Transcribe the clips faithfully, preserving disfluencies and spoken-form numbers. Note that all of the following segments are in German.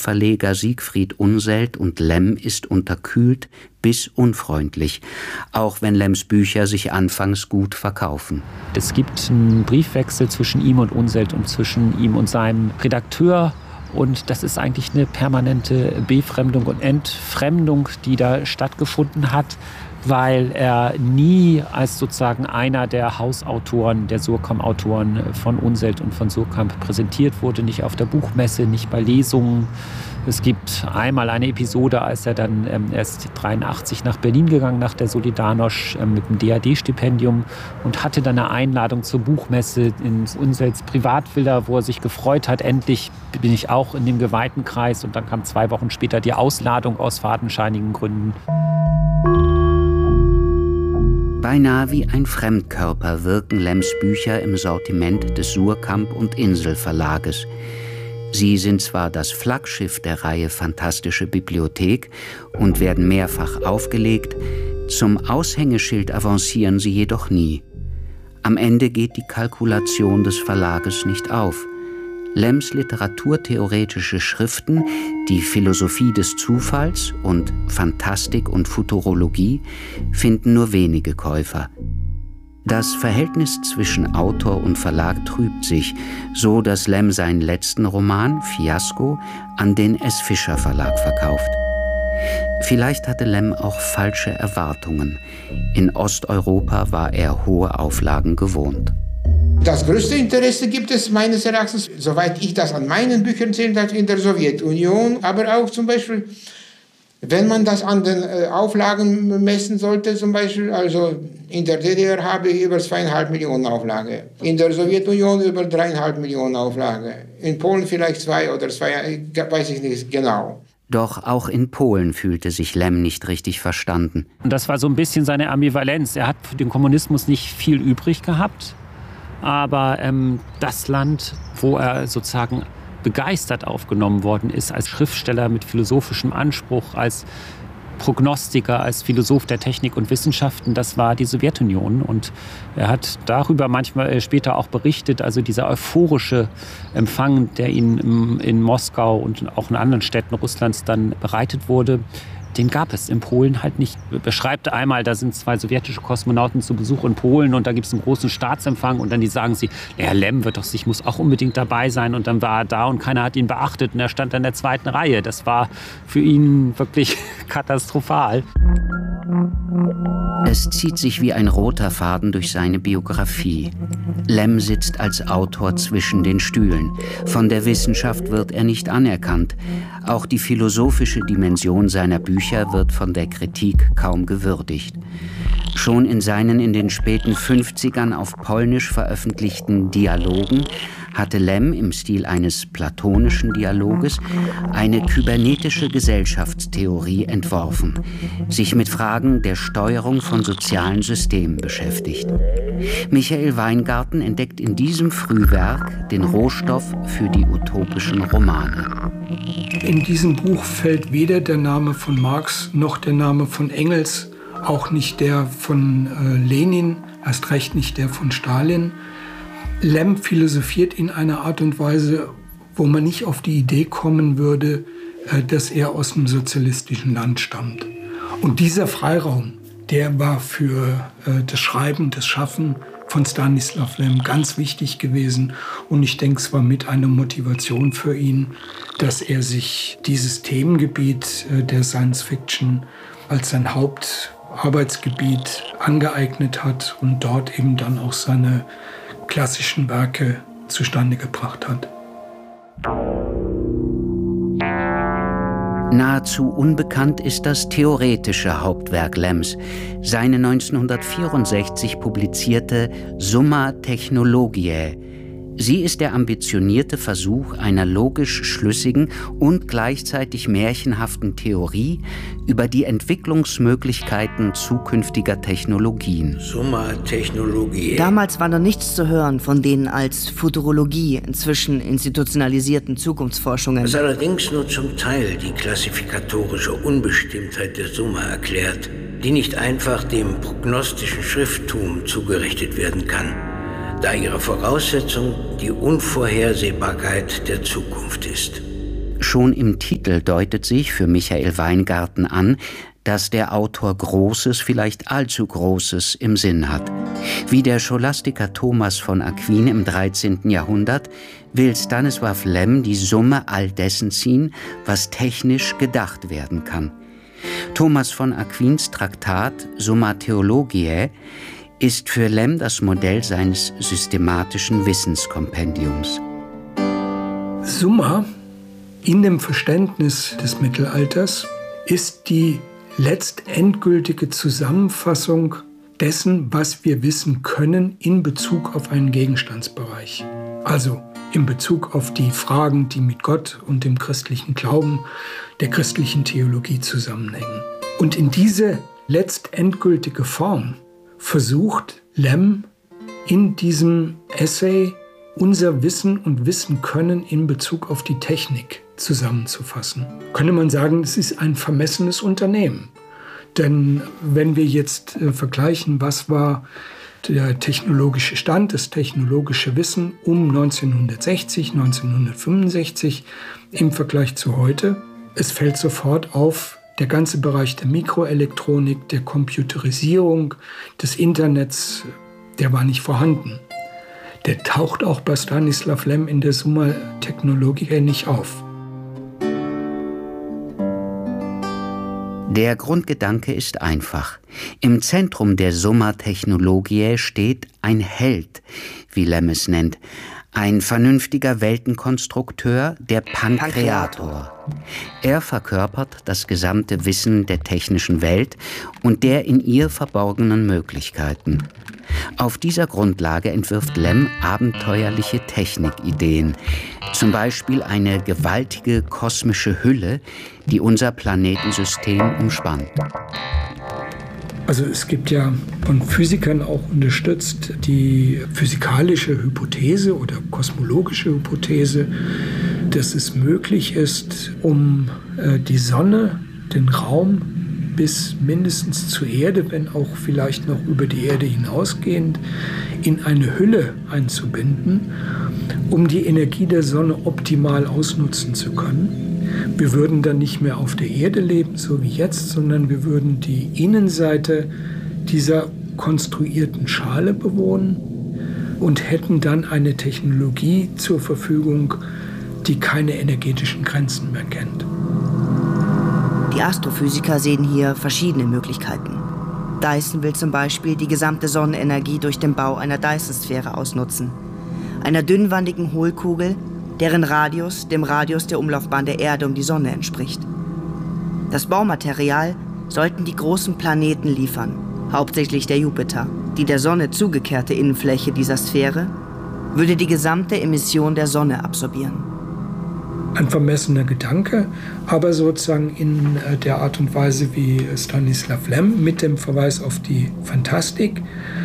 Verleger Siegfried Unseld und Lemm ist unterkühlt bis unfreundlich, auch wenn Lemms Bücher sich anfangs gut verkaufen. Es gibt einen Briefwechsel zwischen ihm und Unseld und zwischen ihm und seinem Redakteur. Und das ist eigentlich eine permanente Befremdung und Entfremdung, die da stattgefunden hat, weil er nie als sozusagen einer der Hausautoren, der Surkamp-Autoren von Unseld und von Surkamp präsentiert wurde, nicht auf der Buchmesse, nicht bei Lesungen. Es gibt einmal eine Episode, als er dann ähm, erst dreiundachtzig nach Berlin gegangen, nach der Solidarność ähm, mit dem D A D-Stipendium und hatte dann eine Einladung zur Buchmesse in Unselds Privatvilla, wo er sich gefreut hat, endlich bin ich auch in dem geweihten Kreis. Und dann kam zwei Wochen später die Ausladung aus fadenscheinigen Gründen. Beinahe wie ein Fremdkörper wirken Lemms Bücher im Sortiment des Surkamp- und Insel-Verlages. Sie sind zwar das Flaggschiff der Reihe Phantastische Bibliothek und werden mehrfach aufgelegt, zum Aushängeschild avancieren sie jedoch nie. Am Ende geht die Kalkulation des Verlages nicht auf. Lemms literaturtheoretische Schriften, die Philosophie des Zufalls und Phantastik und Futurologie, finden nur wenige Käufer. Das Verhältnis zwischen Autor und Verlag trübt sich, so dass Lemm seinen letzten Roman, Fiasko, an den S. Fischer Verlag verkauft. Vielleicht hatte Lemm auch falsche Erwartungen. In Osteuropa war er hohe Auflagen gewohnt. Das größte Interesse gibt es meines Erachtens, soweit ich das an meinen Büchern zählen darf, in der Sowjetunion, aber auch zum Beispiel, wenn man das an den äh, Auflagen messen sollte, zum Beispiel, also in der D D R habe ich über zweieinhalb Millionen Auflage, in der Sowjetunion über dreieinhalb Millionen Auflage, in Polen vielleicht zwei oder zwei, weiß ich nicht genau. Doch auch in Polen fühlte sich Lemm nicht richtig verstanden. Und das war so ein bisschen seine Ambivalenz. Er hat für den Kommunismus nicht viel übrig gehabt, aber ähm, das Land, wo er sozusagen begeistert aufgenommen worden ist, als Schriftsteller mit philosophischem Anspruch, als Prognostiker, als Philosoph der Technik und Wissenschaften, das war die Sowjetunion. Und er hat darüber manchmal später auch berichtet, also dieser euphorische Empfang, der ihm in Moskau und auch in anderen Städten Russlands dann bereitet wurde, den gab es in Polen halt nicht. Er beschreibt einmal, da sind zwei sowjetische Kosmonauten zu Besuch in Polen und da gibt es einen großen Staatsempfang und dann die sagen sie, Herr Lemm wird doch, ich muss auch unbedingt dabei sein, und dann war er da und keiner hat ihn beachtet und er stand in der zweiten Reihe. Das war für ihn wirklich katastrophal. Es zieht sich wie ein roter Faden durch seine Biografie. Lemm sitzt als Autor zwischen den Stühlen. Von der Wissenschaft wird er nicht anerkannt. Auch die philosophische Dimension seiner Bücher wird von der Kritik kaum gewürdigt. Schon in seinen in den späten fünfzigern auf Polnisch veröffentlichten Dialogen hatte Lemm im Stil eines platonischen Dialoges eine kybernetische Gesellschaftstheorie entworfen, sich mit Fragen der Steuerung von sozialen Systemen beschäftigt. Michael Weingarten entdeckt in diesem Frühwerk den Rohstoff für die utopischen Romane. In diesem Buch fällt weder der Name von Marx noch der Name von Engels, auch nicht der von äh, Lenin, erst recht nicht der von Stalin. Lemm philosophiert in einer Art und Weise, wo man nicht auf die Idee kommen würde, äh, dass er aus einem sozialistischen Land stammt. Und dieser Freiraum, der war für äh, das Schreiben, das Schaffen von Stanislav Lem ganz wichtig gewesen. Und ich denke, es war mit einer Motivation für ihn, dass er sich dieses Themengebiet äh, der Science Fiction als sein Hauptarbeitsgebiet angeeignet hat und dort eben dann auch seine klassischen Werke zustande gebracht hat. Nahezu unbekannt ist das theoretische Hauptwerk Lemms, seine neunzehnhundertvierundsechzig publizierte Summa Technologiae. Sie ist der ambitionierte Versuch einer logisch schlüssigen und gleichzeitig märchenhaften Theorie über die Entwicklungsmöglichkeiten zukünftiger Technologien. Summa Technologiae. Damals war noch nichts zu hören von den als Futurologie inzwischen institutionalisierten Zukunftsforschungen. Was allerdings nur zum Teil die klassifikatorische Unbestimmtheit der Summa erklärt, die nicht einfach dem prognostischen Schrifttum zugerichtet werden kann, da ihre Voraussetzung die Unvorhersehbarkeit der Zukunft ist. Schon im Titel deutet sich für Michael Weingarten an, dass der Autor Großes, vielleicht allzu Großes im Sinn hat. Wie der Scholastiker Thomas von Aquin im dreizehnten Jahrhundert will Stanisław Lem die Summe all dessen ziehen, was technisch gedacht werden kann. Thomas von Aquins Traktat Summa Theologiae ist für Lem das Modell seines systematischen Wissenskompendiums. Summa in dem Verständnis des Mittelalters ist die letztendgültige Zusammenfassung dessen, was wir wissen können in Bezug auf einen Gegenstandsbereich. Also in Bezug auf die Fragen, die mit Gott und dem christlichen Glauben, der christlichen Theologie zusammenhängen. Und in diese letztendgültige Form versucht Lem in diesem Essay unser Wissen und Wissen können in Bezug auf die Technik zusammenzufassen. Könnte man sagen, es ist ein vermessenes Unternehmen. Denn wenn wir jetzt äh, vergleichen, was war der technologische Stand, das technologische Wissen um neunzehnhundertsechzig, neunzehnhundertfünfundsechzig im Vergleich zu heute, es fällt sofort auf, der ganze Bereich der Mikroelektronik, der Computerisierung, des Internets, der war nicht vorhanden. Der taucht auch bei Stanisław Lem in der Summa Theologiae nicht auf. Der Grundgedanke ist einfach. Im Zentrum der Summa Theologiae steht ein Held, wie Lem es nennt, ein vernünftiger Weltenkonstrukteur, der Pankreator. Er verkörpert das gesamte Wissen der technischen Welt und der in ihr verborgenen Möglichkeiten. Auf dieser Grundlage entwirft Lem abenteuerliche Technikideen, zum Beispiel eine gewaltige kosmische Hülle, die unser Planetensystem umspannt. Also es gibt ja von Physikern auch unterstützt die physikalische Hypothese oder kosmologische Hypothese, dass es möglich ist, um äh, die Sonne, den Raum bis mindestens zur Erde, wenn auch vielleicht noch über die Erde hinausgehend, in eine Hülle einzubinden, um die Energie der Sonne optimal ausnutzen zu können. Wir würden dann nicht mehr auf der Erde leben, so wie jetzt, sondern wir würden die Innenseite dieser konstruierten Schale bewohnen und hätten dann eine Technologie zur Verfügung, die keine energetischen Grenzen mehr kennt. Die Astrophysiker sehen hier verschiedene Möglichkeiten. Dyson will zum Beispiel die gesamte Sonnenenergie durch den Bau einer Dyson-Sphäre ausnutzen. Einer dünnwandigen Hohlkugel, deren Radius dem Radius der Umlaufbahn der Erde um die Sonne entspricht. Das Baumaterial sollten die großen Planeten liefern, hauptsächlich der Jupiter. Die der Sonne zugekehrte Innenfläche dieser Sphäre würde die gesamte Emission der Sonne absorbieren. Ein vermessener Gedanke, aber sozusagen in der Art und Weise, wie Stanisław Lem mit dem Verweis auf die Fantastik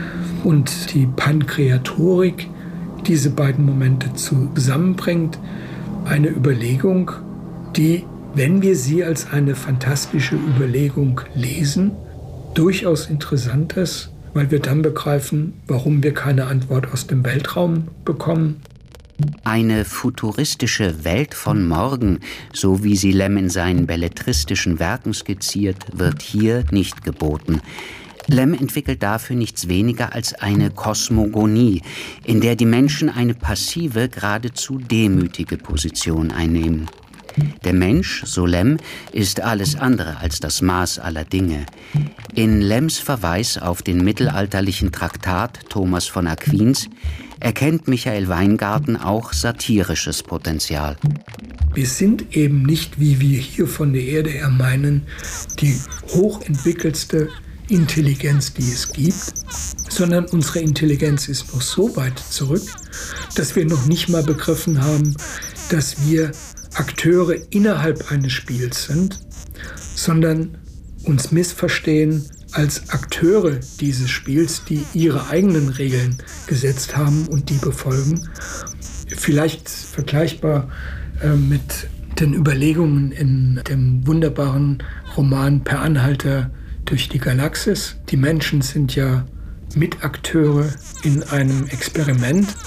und die Pankreatorik diese beiden Momente zusammenbringt. Eine Überlegung, die, wenn wir sie als eine fantastische Überlegung lesen, durchaus interessant ist, weil wir dann begreifen, warum wir keine Antwort aus dem Weltraum bekommen. Eine futuristische Welt von morgen, so wie sie Lem in seinen belletristischen Werken skizziert, wird hier nicht geboten. Lem entwickelt dafür nichts weniger als eine Kosmogonie, in der die Menschen eine passive, geradezu demütige Position einnehmen. Der Mensch, so Lem, ist alles andere als das Maß aller Dinge. In Lems Verweis auf den mittelalterlichen Traktat Thomas von Aquins erkennt Michael Weingarten auch satirisches Potenzial. Wir sind eben nicht, wie wir hier von der Erde her meinen, die hochentwickelste Intelligenz, die es gibt, sondern unsere Intelligenz ist noch so weit zurück, dass wir noch nicht mal begriffen haben, dass wir Akteure innerhalb eines Spiels sind, sondern uns missverstehen als Akteure dieses Spiels, die ihre eigenen Regeln gesetzt haben und die befolgen. Vielleicht vergleichbar äh, mit den Überlegungen in dem wunderbaren Roman Per Anhalter durch die Galaxis. Die Menschen sind ja Mitakteure in einem Experiment,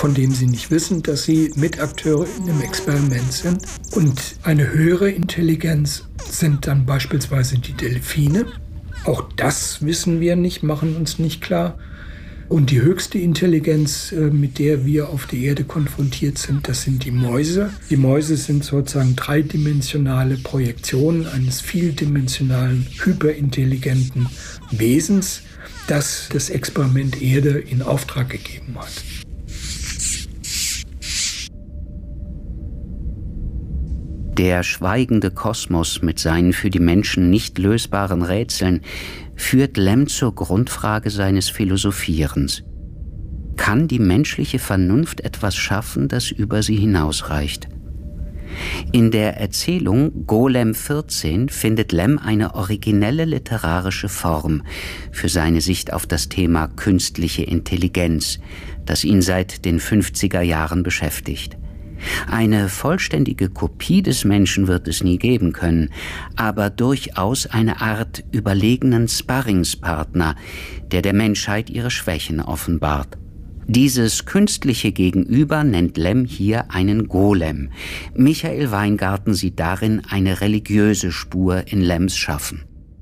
von dem sie nicht wissen, dass sie Mitakteure in einem Experiment sind. Und eine höhere Intelligenz sind dann beispielsweise die Delfine. Auch das wissen wir nicht, machen uns nicht klar. Und die höchste Intelligenz, mit der wir auf der Erde konfrontiert sind, das sind die Mäuse. Die Mäuse sind sozusagen dreidimensionale Projektionen eines vieldimensionalen, hyperintelligenten Wesens, das das Experiment Erde in Auftrag gegeben hat. Der schweigende Kosmos mit seinen für die Menschen nicht lösbaren Rätseln führt Lem zur Grundfrage seines Philosophierens. Kann die menschliche Vernunft etwas schaffen, das über sie hinausreicht? In der Erzählung Golem vierzehn findet Lem eine originelle literarische Form für seine Sicht auf das Thema künstliche Intelligenz, das ihn seit den fünfziger Jahren beschäftigt. Eine vollständige Kopie des Menschen wird es nie geben können, aber durchaus eine Art überlegenen Sparringspartner, der der Menschheit ihre Schwächen offenbart. Dieses künstliche Gegenüber nennt Lem hier einen Golem. Michael Weingarten sieht darin eine religiöse Spur in Lems Schaffen.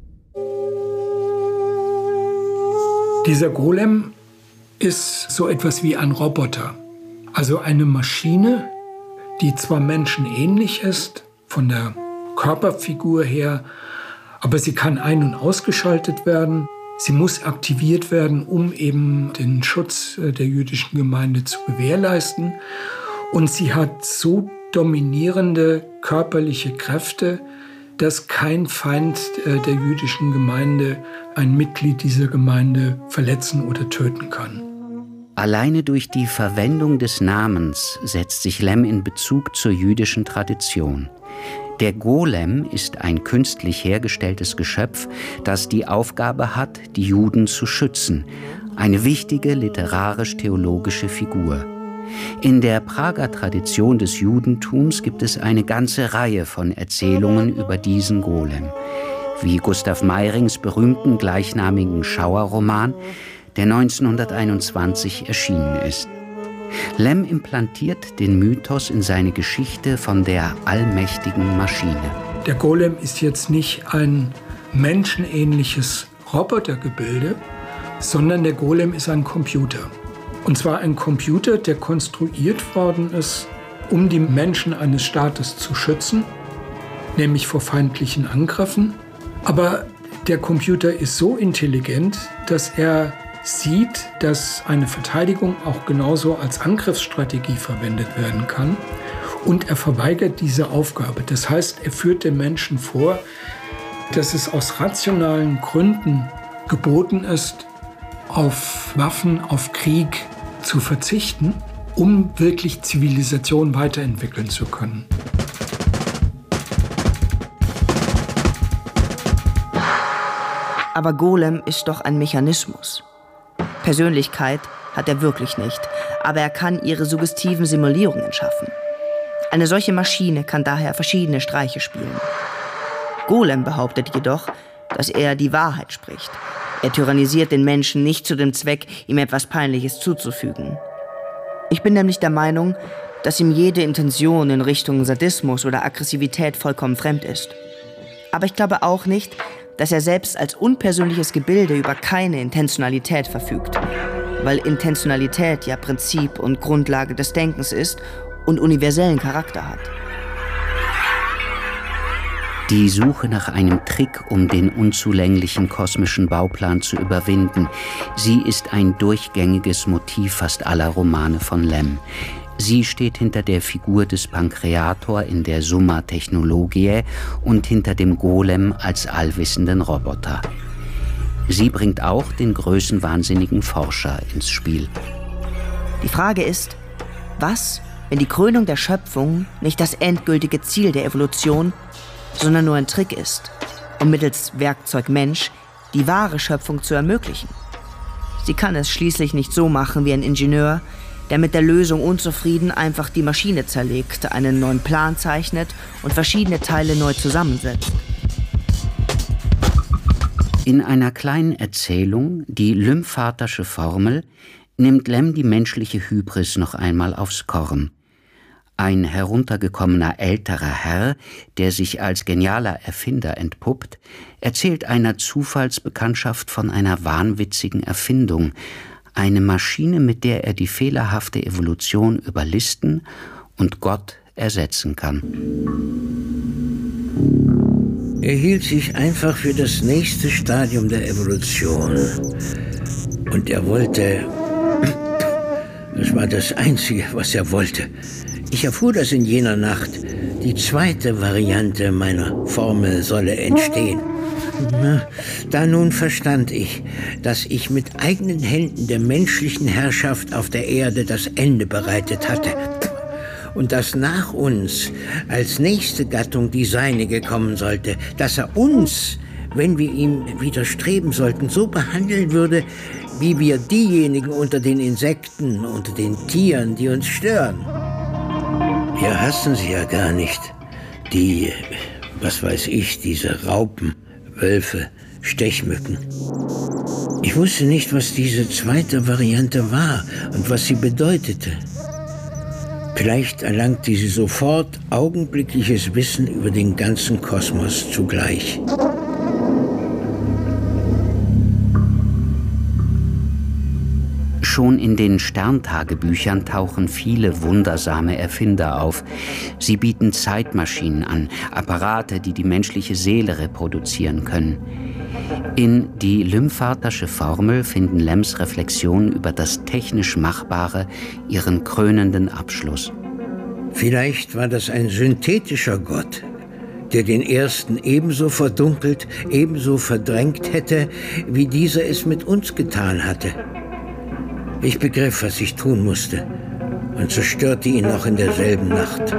Dieser Golem ist so etwas wie ein Roboter, also eine Maschine, die zwar menschenähnlich ist, von der Körperfigur her, aber sie kann ein- und ausgeschaltet werden. Sie muss aktiviert werden, um eben den Schutz der jüdischen Gemeinde zu gewährleisten. Und sie hat so dominierende körperliche Kräfte, dass kein Feind der jüdischen Gemeinde ein Mitglied dieser Gemeinde verletzen oder töten kann. Alleine durch die Verwendung des Namens setzt sich Lem in Bezug zur jüdischen Tradition. Der Golem ist ein künstlich hergestelltes Geschöpf, das die Aufgabe hat, die Juden zu schützen. Eine wichtige literarisch-theologische Figur. In der Prager Tradition des Judentums gibt es eine ganze Reihe von Erzählungen über diesen Golem. Wie Gustav Meyrings berühmten gleichnamigen Schauerroman, der neunzehnhunderteinundzwanzig erschienen ist. Lem implantiert den Mythos in seine Geschichte von der allmächtigen Maschine. Der Golem ist jetzt nicht ein menschenähnliches Robotergebilde, sondern der Golem ist ein Computer. Und zwar ein Computer, der konstruiert worden ist, um die Menschen eines Staates zu schützen, nämlich vor feindlichen Angriffen. Aber der Computer ist so intelligent, dass er sieht, dass eine Verteidigung auch genauso als Angriffsstrategie verwendet werden kann. Und er verweigert diese Aufgabe. Das heißt, er führt den Menschen vor, dass es aus rationalen Gründen geboten ist, auf Waffen, auf Krieg zu verzichten, um wirklich Zivilisation weiterentwickeln zu können. Aber Golem ist doch ein Mechanismus. Persönlichkeit hat er wirklich nicht, aber er kann ihre suggestiven Simulierungen schaffen. Eine solche Maschine kann daher verschiedene Streiche spielen. Golem behauptet jedoch, dass er die Wahrheit spricht. Er tyrannisiert den Menschen nicht zu dem Zweck, ihm etwas Peinliches zuzufügen. Ich bin nämlich der Meinung, dass ihm jede Intention in Richtung Sadismus oder Aggressivität vollkommen fremd ist. Aber ich glaube auch nicht, dass er selbst als unpersönliches Gebilde über keine Intentionalität verfügt, weil Intentionalität ja Prinzip und Grundlage des Denkens ist und universellen Charakter hat. Die Suche nach einem Trick, um den unzulänglichen kosmischen Bauplan zu überwinden, sie ist ein durchgängiges Motiv fast aller Romane von Lem. Sie steht hinter der Figur des Pankreator in der Summa Technologiae und hinter dem Golem als allwissenden Roboter. Sie bringt auch den größenwahnsinnigen Forscher ins Spiel. Die Frage ist, was, wenn die Krönung der Schöpfung nicht das endgültige Ziel der Evolution, sondern nur ein Trick ist, um mittels Werkzeug Mensch die wahre Schöpfung zu ermöglichen? Sie kann es schließlich nicht so machen wie ein Ingenieur, der mit der Lösung unzufrieden einfach die Maschine zerlegt, einen neuen Plan zeichnet und verschiedene Teile neu zusammensetzt. In einer kleinen Erzählung, die Lymphatische Formel, nimmt Lem die menschliche Hybris noch einmal aufs Korn. Ein heruntergekommener älterer Herr, der sich als genialer Erfinder entpuppt, erzählt einer Zufallsbekanntschaft von einer wahnwitzigen Erfindung, eine Maschine, mit der er die fehlerhafte Evolution überlisten und Gott ersetzen kann. Er hielt sich einfach für das nächste Stadium der Evolution. Und er wollte... Das war das Einzige, was er wollte. Ich erfuhr das in jener Nacht. Die zweite Variante meiner Formel solle entstehen. Na, da nun verstand ich, dass ich mit eigenen Händen der menschlichen Herrschaft auf der Erde das Ende bereitet hatte. Und dass nach uns als nächste Gattung die seinige kommen sollte, dass er uns, wenn wir ihm widerstreben sollten, so behandeln würde, wie wir diejenigen unter den Insekten, unter den Tieren, die uns stören. Wir hassen sie ja gar nicht. Die, was weiß ich, diese Raupen, Wölfe, Stechmücken. Ich wusste nicht, was diese zweite Variante war und was sie bedeutete. Vielleicht erlangte sie sofort augenblickliches Wissen über den ganzen Kosmos zugleich. Schon in den Sterntagebüchern tauchen viele wundersame Erfinder auf. Sie bieten Zeitmaschinen an, Apparate, die die menschliche Seele reproduzieren können. In die Lymphardasche Formel finden Lems Reflexionen über das technisch Machbare ihren krönenden Abschluss. Vielleicht war das ein synthetischer Gott, der den ersten ebenso verdunkelt, ebenso verdrängt hätte, wie dieser es mit uns getan hatte. Ich begriff, was ich tun musste, und zerstörte ihn noch in derselben Nacht.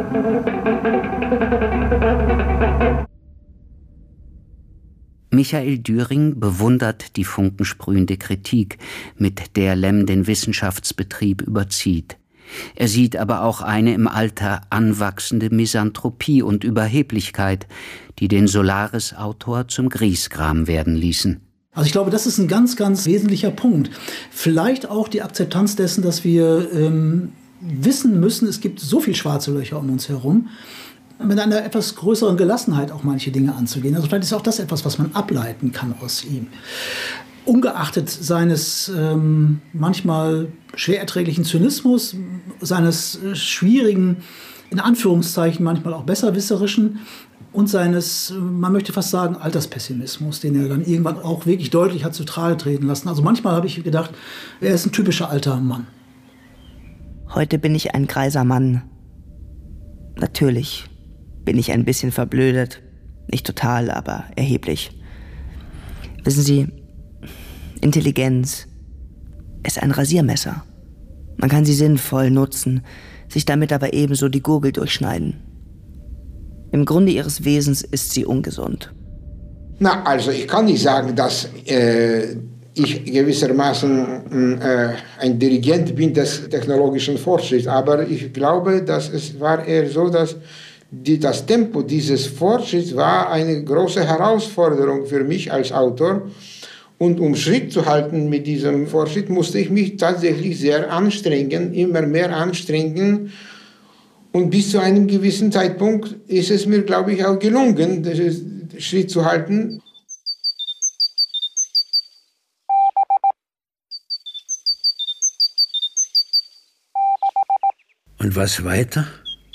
Michael Düring bewundert die funkensprühende Kritik, mit der Lem den Wissenschaftsbetrieb überzieht. Er sieht aber auch eine im Alter anwachsende Misanthropie und Überheblichkeit, die den Solaris-Autor zum Griesgram werden ließen. Also ich glaube, das ist ein ganz, ganz wesentlicher Punkt. Vielleicht auch die Akzeptanz dessen, dass wir ähm, wissen müssen, es gibt so viele schwarze Löcher um uns herum, mit einer etwas größeren Gelassenheit auch manche Dinge anzugehen. Also vielleicht ist auch das etwas, was man ableiten kann aus ihm. Ungeachtet seines ähm, manchmal schwer erträglichen Zynismus, seines äh, schwierigen, in Anführungszeichen manchmal auch besserwisserischen, und seines, man möchte fast sagen, Alterspessimismus, den er dann irgendwann auch wirklich deutlich hat zu Trage treten lassen. Also manchmal habe ich gedacht, er ist ein typischer alter Mann. Heute bin ich ein greiser Mann. Natürlich bin ich ein bisschen verblödet. Nicht total, aber erheblich. Wissen Sie, Intelligenz ist ein Rasiermesser. Man kann sie sinnvoll nutzen, sich damit aber ebenso die Gurgel durchschneiden. Im Grunde ihres Wesens ist sie ungesund. Na, also ich kann nicht sagen, dass äh, ich gewissermaßen äh, ein Dirigent bin des technologischen Fortschritts, aber ich glaube, dass es war eher so, dass die, das Tempo dieses Fortschritts war eine große Herausforderung für mich als Autor. Und um Schritt zu halten mit diesem Fortschritt, musste ich mich tatsächlich sehr anstrengen, immer mehr anstrengen. Und bis zu einem gewissen Zeitpunkt ist es mir, glaube ich, auch gelungen, diesen Schritt zu halten. Und was weiter?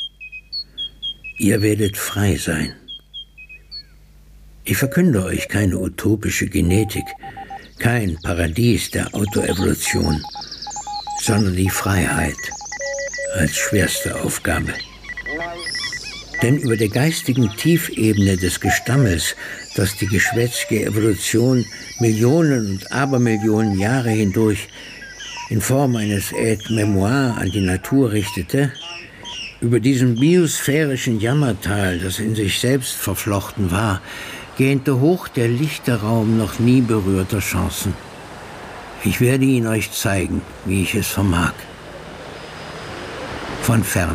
Ihr werdet frei sein. Ich verkünde euch keine utopische Genetik, kein Paradies der Autoevolution, sondern die Freiheit als schwerste Aufgabe. Denn über der geistigen Tiefebene des Gestammels, das die geschwätzige Evolution Millionen und Abermillionen Jahre hindurch in Form eines Aide-Memoire an die Natur richtete, über diesem biosphärischen Jammertal, das in sich selbst verflochten war, gähnte hoch der lichte Raum noch nie berührter Chancen. Ich werde ihn euch zeigen, wie ich es vermag. Von ferne.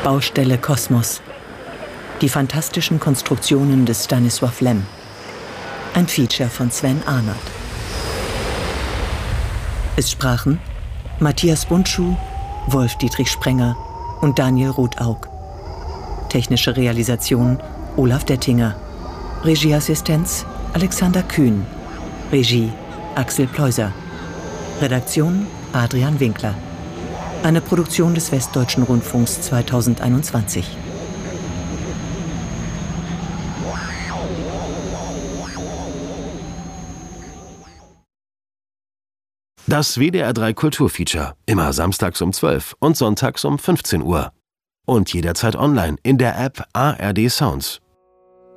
Baustelle Kosmos. Die fantastischen Konstruktionen des Stanisław Lem. Ein Feature von Sven Arnert. Es sprachen Matthias Bundschuh, Wolf-Dietrich Sprenger und Daniel Rothaug. Technische Realisation Olaf Dettinger. Regieassistenz Alexander Kühn. Regie Axel Pleuser. Redaktion Adrian Winkler. Eine Produktion des Westdeutschen Rundfunks zweitausendeinundzwanzig. Das W D R drei Kulturfeature, immer samstags um zwölf und sonntags um fünfzehn Uhr. Und jederzeit online in der App A R D Sounds.